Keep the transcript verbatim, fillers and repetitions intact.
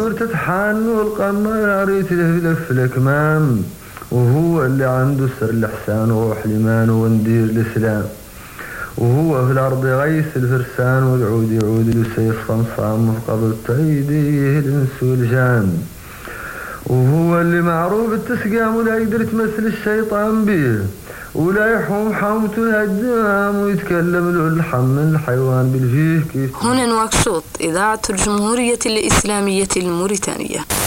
تتحان والقمر يتلف الأكمام، وهو اللي عنده سر الإحسان وروح الإيمان وندير الإسلام، وهو في الأرض غيث الفرسان والعود يعود لسيف صمصام في قبض تعيديه الإنس والجان، وهو اللي معروف التسقام ولا يقدر تمثل الشيطان به، ولا يحوم حومته الهجام ويتكلم له اللحم من الحيوان بالفيه كيف. هنا نواكشوط إذاعة الجمهورية الإسلامية الموريتانية.